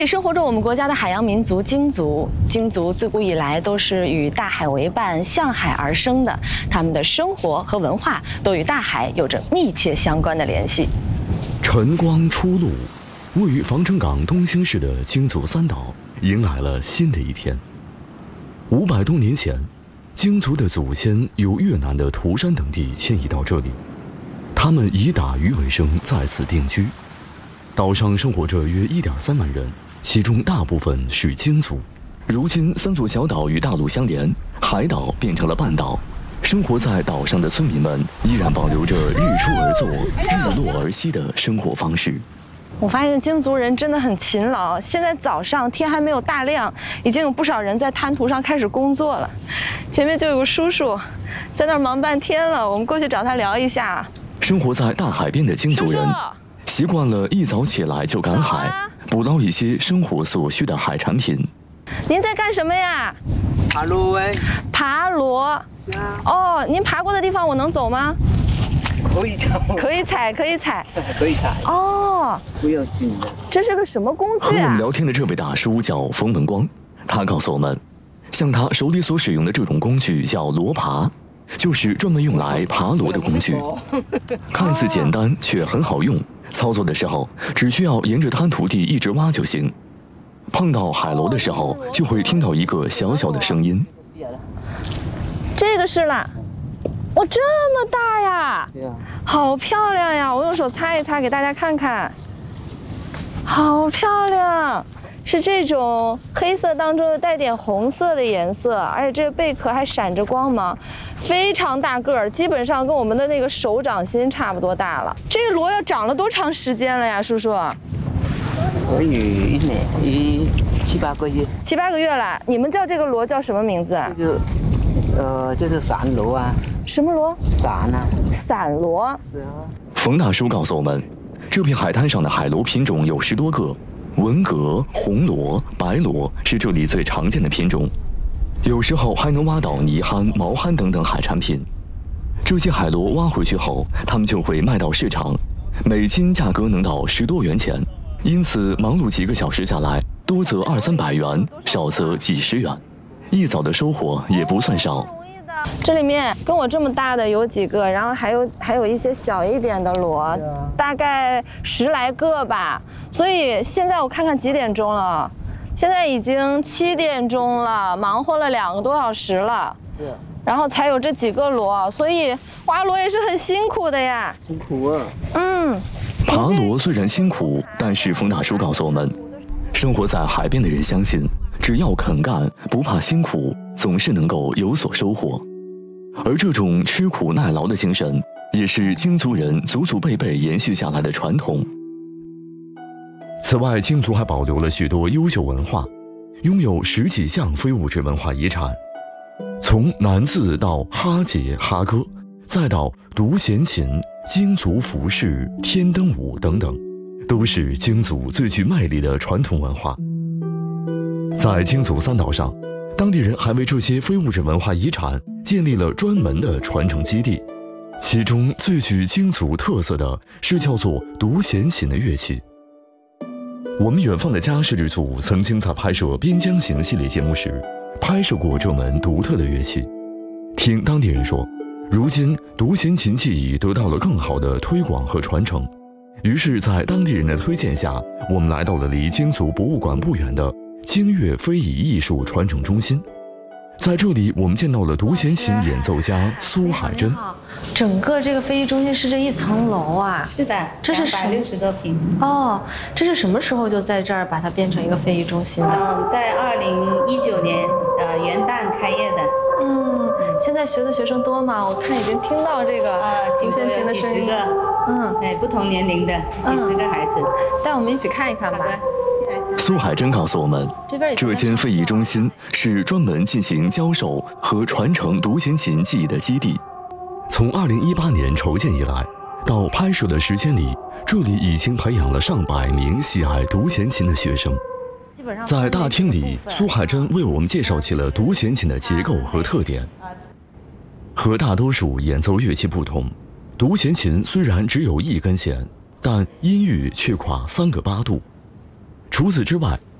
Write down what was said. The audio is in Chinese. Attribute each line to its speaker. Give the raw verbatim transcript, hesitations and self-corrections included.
Speaker 1: 生活着我们国家的海洋民族鲸族，鲸族自古以来都是与大海为伴、向海而生的，他们的生活和文化都与大海有着密切相关的联系。
Speaker 2: 晨光初露，位于防城港东兴市的鲸族三岛迎来了新的一天。五百多年前，鲸族的祖先由越南的涂山等地迁移到这里，他们以打鱼为生，在此定居。岛上生活着约 一点三万人，其中大部分是鲸族。如今，三座小岛与大陆相连，海岛变成了半岛。生活在岛上的村民们依然保留着日出而作、日落而息的生活方式。
Speaker 1: 我发现鲸族人真的很勤劳。现在早上天还没有大亮，已经有不少人在滩涂上开始工作了。前面就有个叔叔，在那儿忙半天了，我们过去找他聊一下。
Speaker 2: 生活在大海边的鲸族人，
Speaker 1: 叔叔
Speaker 2: 习惯了一早起来就赶海，啊、捕捞一些生活所需的海产品。
Speaker 1: 您在干什么呀？
Speaker 3: 爬螺哎。
Speaker 1: 爬螺。
Speaker 3: 是啊。
Speaker 1: 哦，您爬过的地方我能走吗？
Speaker 3: 可以踩。
Speaker 1: 可以踩，可以踩。
Speaker 3: 可以踩。
Speaker 1: 哦。
Speaker 3: 不要紧的。
Speaker 1: 这是个什么工具啊？
Speaker 2: 和我们聊天的这位大叔叫冯文光，他告诉我们，像他手里所使用的这种工具叫螺耙，就是专门用来爬螺的工具。看似简单，却很好用。操作的时候，只需要沿着滩涂地一直挖就行。碰到海螺的时候，就会听到一个小小的声音。
Speaker 1: 这个是啦，哇，这么大呀！
Speaker 3: 对呀，
Speaker 1: 好漂亮呀！我用手擦一擦，给大家看看。好漂亮，是这种黑色当中又带点红色的颜色，而且这个贝壳还闪着光芒，非常大个儿，基本上跟我们的那个手掌心差不多大了。这个螺要长了多长时间了呀，叔叔？
Speaker 3: 可以一年一七八个月。
Speaker 1: 七八个月了。你们叫这个螺叫什么名字啊？
Speaker 3: 这就呃，就是伞螺啊。
Speaker 1: 什么螺？
Speaker 3: 伞啊。
Speaker 1: 伞螺。
Speaker 3: 是啊。
Speaker 2: 冯大叔告诉我们，这片海滩上的海螺品种有十多个。文蛤、红螺、白螺是这里最常见的品种，有时候还能挖到泥蛤、毛蛤等等海产品。这些海螺挖回去后，他们就会卖到市场，每斤价格能到十多元钱。因此，忙碌几个小时下来，多则二三百元，少则几十元。一早的收获也不算少。
Speaker 1: 这里面跟我这么大的有几个，然后还有还有一些小一点的螺，大概十来个吧。所以现在我看看几点钟了，现在已经七点钟了，忙活了两个多小时了。然后才有这几个螺，所以挖螺也是很辛苦的呀。
Speaker 3: 辛苦啊。
Speaker 1: 嗯。
Speaker 2: 爬螺虽然辛苦，但是冯大叔告诉我们，生活在海边的人相信，只要肯干，不怕辛苦，总是能够有所收获。而这种吃苦耐劳的精神，也是鲸族人祖祖辈辈延续下来的传统。此外，鲸族还保留了许多优秀文化，拥有十几项非物质文化遗产。从南字到哈节、哈歌，再到独弦琴、鲸族服饰、天灯舞等等，都是鲸族最具魅力的传统文化。在鲸族三岛上，当地人还为这些非物质文化遗产建立了专门的传承基地，其中最具鲸族特色的是叫做独弦琴的乐器。我们远方的家摄制组曾经在拍摄《边疆行》系列节目时，拍摄过这门独特的乐器。听当地人说，如今独弦琴技艺得到了更好的推广和传承，于是在当地人的推荐下，我们来到了离鲸族博物馆不远的鲸乐非遗艺术传承中心。在这里，我们见到了独弦琴演奏家苏海珍。
Speaker 1: 整个这个非遗中心是这一层楼啊？
Speaker 4: 是的，
Speaker 1: 这是
Speaker 4: 两百六十多平。
Speaker 1: 哦，这是什么时候就在这儿把它变成一个非遗中心的？
Speaker 4: 嗯，在二零一九年呃元旦开业的。
Speaker 1: 嗯，现在学的学生多吗？我看已经听到这个
Speaker 4: 呃
Speaker 1: 独弦琴的声音。
Speaker 4: 几十个，
Speaker 1: 嗯，
Speaker 4: 对，不同年龄的几十个孩子。
Speaker 1: 带我们一起看一看吧。
Speaker 4: 好的。
Speaker 2: 苏海珍告诉我们，这间非遗中心是专门进行教授和传承独弦琴技艺的基地。从二零一八年筹建以来，到拍摄的时间里，这里已经培养了上百名喜爱独弦琴的学生。在大厅里，苏海珍为我们介绍起了独弦琴的结构和特点。和大多数演奏乐器不同，独弦琴虽然只有一根弦，但音域却跨三个八度。 除此之外，